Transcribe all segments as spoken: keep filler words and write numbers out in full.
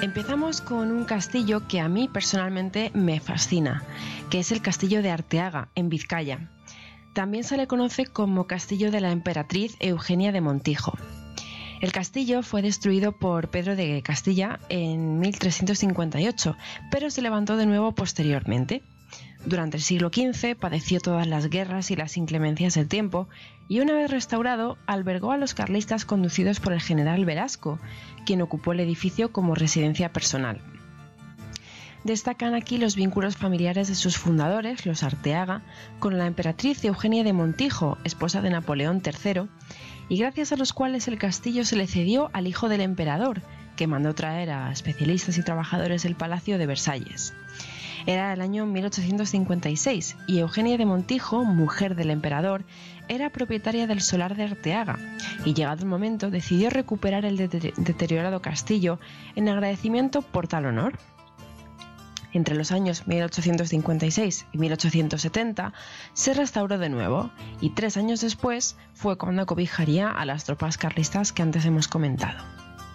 Empezamos con un castillo que a mí personalmente me fascina, que es el Castillo de Arteaga, en Vizcaya. También se le conoce como Castillo de la Emperatriz Eugenia de Montijo. El castillo fue destruido por Pedro de Castilla en mil trescientos cincuenta y ocho, pero se levantó de nuevo posteriormente. Durante el siglo quince padeció todas las guerras y las inclemencias del tiempo, y una vez restaurado albergó a los carlistas conducidos por el general Velasco, quien ocupó el edificio como residencia personal. Destacan aquí los vínculos familiares de sus fundadores, los Arteaga, con la emperatriz Eugenia de Montijo, esposa de Napoleón tercero, y gracias a los cuales el castillo se le cedió al hijo del emperador, que mandó traer a especialistas y trabajadores del Palacio de Versalles. Era el año mil ochocientos cincuenta y seis y Eugenia de Montijo, mujer del emperador, era propietaria del solar de Arteaga y, llegado el momento, decidió recuperar el de- deteriorado castillo en agradecimiento por tal honor. Entre los años mil ochocientos cincuenta y seis y mil ochocientos setenta se restauró de nuevo y tres años después fue cuando cobijaría a las tropas carlistas que antes hemos comentado.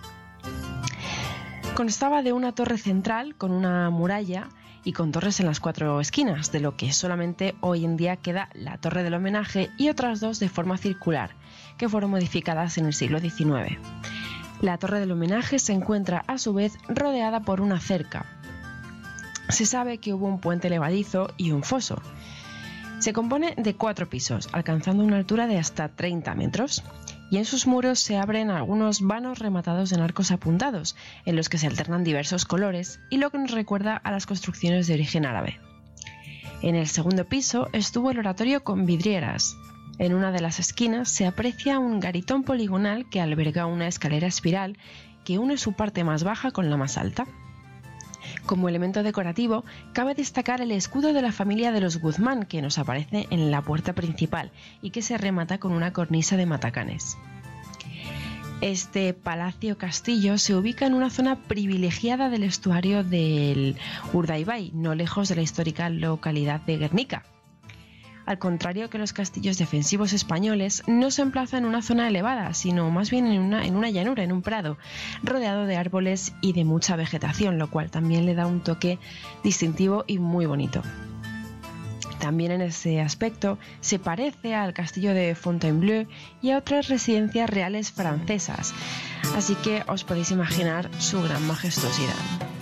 Constaba de una torre central con una muralla y con torres en las cuatro esquinas, de lo que solamente hoy en día queda la Torre del Homenaje y otras dos de forma circular, que fueron modificadas en el siglo diecinueve. La Torre del Homenaje se encuentra a su vez rodeada por una cerca. Se sabe que hubo un puente levadizo y un foso. Se compone de cuatro pisos, alcanzando una altura de hasta treinta metros, y en sus muros se abren algunos vanos rematados en arcos apuntados, en los que se alternan diversos colores, y lo que nos recuerda a las construcciones de origen árabe. En el segundo piso estuvo el oratorio con vidrieras. En una de las esquinas se aprecia un garitón poligonal que alberga una escalera espiral que une su parte más baja con la más alta. Como elemento decorativo, cabe destacar el escudo de la familia de los Guzmán, que nos aparece en la puerta principal y que se remata con una cornisa de matacanes. Este palacio-castillo se ubica en una zona privilegiada del estuario del Urdaibai, no lejos de la histórica localidad de Guernica. Al contrario que los castillos defensivos españoles, no se emplaza en una zona elevada, sino más bien en una, en una llanura, en un prado, rodeado de árboles y de mucha vegetación, lo cual también le da un toque distintivo y muy bonito. También en ese aspecto se parece al castillo de Fontainebleau y a otras residencias reales francesas, así que os podéis imaginar su gran majestuosidad.